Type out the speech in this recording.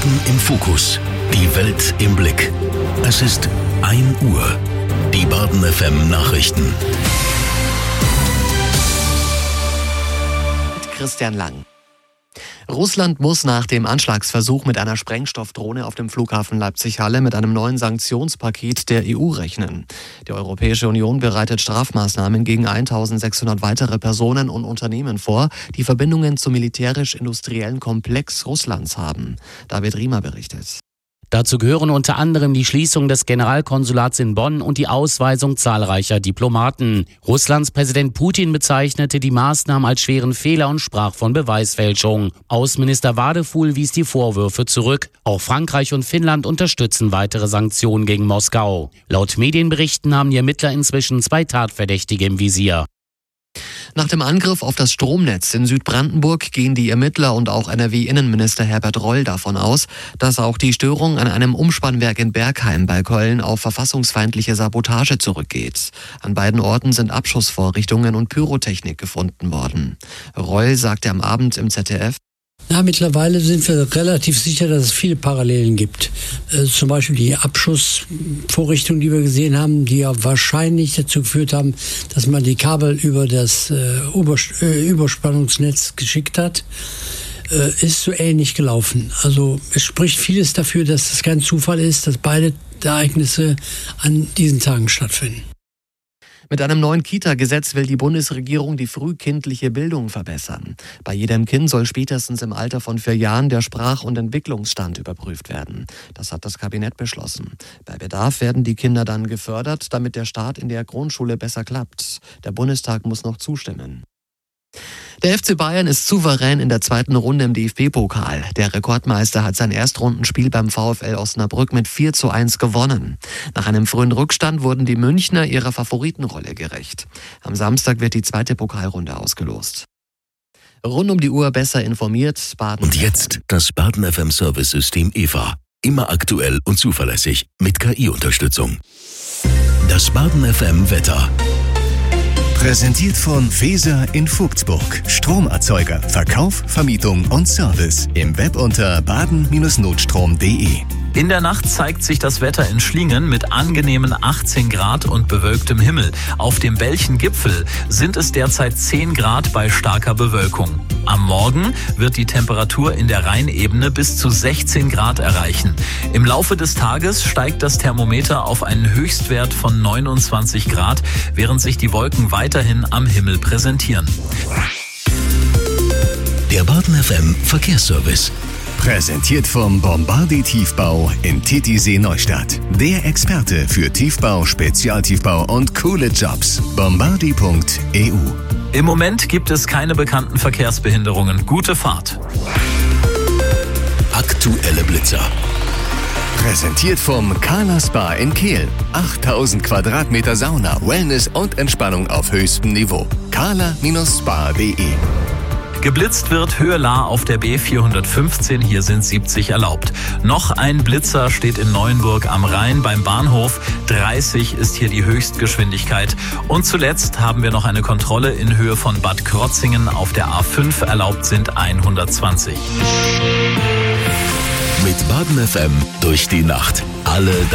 Baden im Fokus. Die Welt im Blick. Es ist 1 Uhr. Die Baden FM Nachrichten. Mit Christian Lang. Russland muss nach dem Anschlagsversuch mit einer Sprengstoffdrohne auf dem Flughafen Leipzig-Halle mit einem neuen Sanktionspaket der EU rechnen. Die Europäische Union bereitet Strafmaßnahmen gegen 1600 weitere Personen und Unternehmen vor, die Verbindungen zum militärisch-industriellen Komplex Russlands haben. David Riemer berichtet. Dazu gehören unter anderem die Schließung des Generalkonsulats in Bonn und die Ausweisung zahlreicher Diplomaten. Russlands Präsident Putin bezeichnete die Maßnahmen als schweren Fehler und sprach von Beweisfälschung. Außenminister Wadefuhl wies die Vorwürfe zurück. Auch Frankreich und Finnland unterstützen weitere Sanktionen gegen Moskau. Laut Medienberichten haben die Ermittler inzwischen 2 Tatverdächtige im Visier. Nach dem Angriff auf das Stromnetz in Südbrandenburg gehen die Ermittler und auch NRW-Innenminister Herbert Reul davon aus, dass auch die Störung an einem Umspannwerk in Bergheim bei Köln auf verfassungsfeindliche Sabotage zurückgeht. An beiden Orten sind Abschussvorrichtungen und Pyrotechnik gefunden worden. Reul sagte am Abend im ZDF: Mittlerweile sind wir relativ sicher, dass es viele Parallelen gibt. Zum Beispiel die Abschussvorrichtungen, die wir gesehen haben, die ja wahrscheinlich dazu geführt haben, dass man die Kabel über das Überspannungsnetz geschickt hat, ist so ähnlich gelaufen. Also es spricht vieles dafür, dass es kein Zufall ist, dass beide Ereignisse an diesen Tagen stattfinden. Mit einem neuen Kita-Gesetz will die Bundesregierung die frühkindliche Bildung verbessern. Bei jedem Kind soll spätestens im Alter von 4 Jahren der Sprach- und Entwicklungsstand überprüft werden. Das hat das Kabinett beschlossen. Bei Bedarf werden die Kinder dann gefördert, damit der Start in der Grundschule besser klappt. Der Bundestag muss noch zustimmen. Der FC Bayern ist souverän in der 2. Runde im DFB-Pokal. Der Rekordmeister hat sein Erstrundenspiel beim VfL Osnabrück mit 4:1 gewonnen. Nach einem frühen Rückstand wurden die Münchner ihrer Favoritenrolle gerecht. Am Samstag wird die 2. Pokalrunde ausgelost. Rund um die Uhr besser informiert. Baden. Und jetzt das Baden FM Service-System EVA. Immer aktuell und zuverlässig mit KI-Unterstützung. Das Baden FM Wetter. Präsentiert von Weser in Vogtsburg. Stromerzeuger, Verkauf, Vermietung und Service. Im Web unter baden-notstrom.de. In der Nacht zeigt sich das Wetter in Schlingen mit angenehmen 18 Grad und bewölktem Himmel. Auf dem Belchen-Gipfel sind es derzeit 10 Grad bei starker Bewölkung. Am Morgen wird die Temperatur in der Rheinebene bis zu 16 Grad erreichen. Im Laufe des Tages steigt das Thermometer auf einen Höchstwert von 29 Grad, während sich die Wolken weiterhin am Himmel präsentieren. Der Baden FM Verkehrsservice. Präsentiert vom Bombardi Tiefbau in Titisee Neustadt. Der Experte für Tiefbau, Spezialtiefbau und coole Jobs. Bombardi.eu. Im Moment gibt es keine bekannten Verkehrsbehinderungen. Gute Fahrt. Aktuelle Blitzer. Präsentiert vom Kala Spa in Kehl. 8000 Quadratmeter Sauna, Wellness und Entspannung auf höchstem Niveau. kala-spa.de. Geblitzt wird Höhe-Lahr auf der B415, hier sind 70 erlaubt. Noch ein Blitzer steht in Neuenburg am Rhein beim Bahnhof. 30 ist hier die Höchstgeschwindigkeit. Und zuletzt haben wir noch eine Kontrolle in Höhe von Bad Krotzingen. Auf der A5 erlaubt sind 120. Mit Baden FM durch die Nacht. Alle